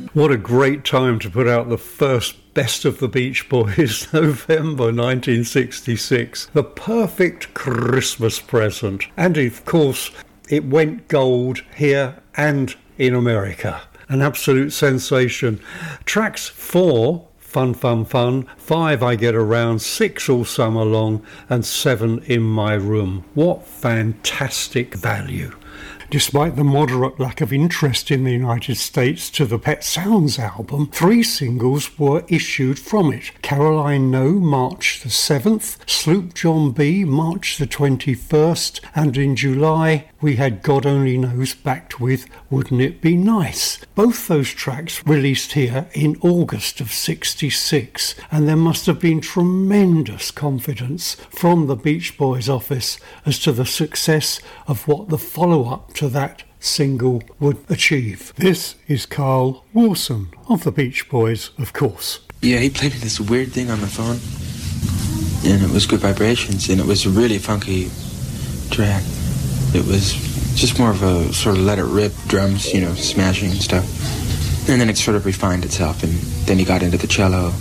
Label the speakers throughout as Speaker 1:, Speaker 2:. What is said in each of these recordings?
Speaker 1: What a great time to put out the first Best of the Beach Boys, November 1966. The perfect Christmas present. And of course, it went gold here and in America. An absolute sensation. Tracks 4, Fun, Fun, Fun, 5, I Get Around, 6, All Summer Long, and 7, In My Room. What fantastic value. Despite the moderate lack of interest in the United States to the Pet Sounds album, 3 singles were issued from it. Caroline No, March the 7th, Sloop John B, March the 21st, and in July we had God Only Knows backed with Wouldn't It Be Nice. Both those tracks released here in August of 66, and there must have been tremendous confidence from the Beach Boys office as to the success of what the follow-up to that single would achieve. This is Carl Wilson of the Beach Boys, of course.
Speaker 2: Yeah, he played me this weird thing on the phone, and it was Good Vibrations, and it was a really funky track. It was just more of a sort of let it rip drums, you know, smashing and stuff. And then it sort of refined itself, and then he got into the cello,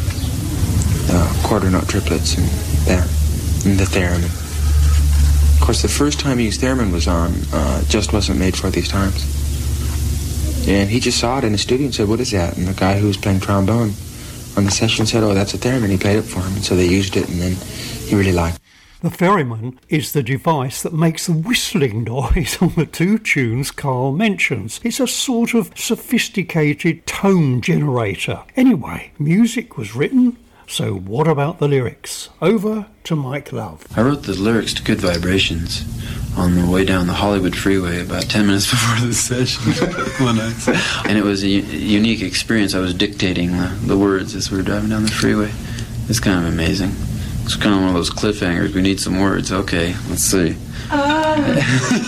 Speaker 2: quarter note triplets, and that, and the theremin. Of course, the first time he used theremin was on Just Wasn't Made for These Times. And he just saw it in the studio and said, what is that? And the guy who was playing trombone on the session said, oh, that's a theremin. He played it for him, and so they used it, and then he really liked it.
Speaker 1: The theremin is the device that makes the whistling noise on the 2 tunes Carl mentions. It's a sort of sophisticated tone generator. Anyway, music was written, so what about the lyrics? Over to Mike Love.
Speaker 3: I wrote the lyrics to Good Vibrations on the way down the Hollywood freeway about 10 minutes before the session one night. And it was a unique experience. I was dictating the words as we were driving down the freeway. It's kind of amazing. It's kind of one of those cliffhangers. We need some words. Okay, let's see.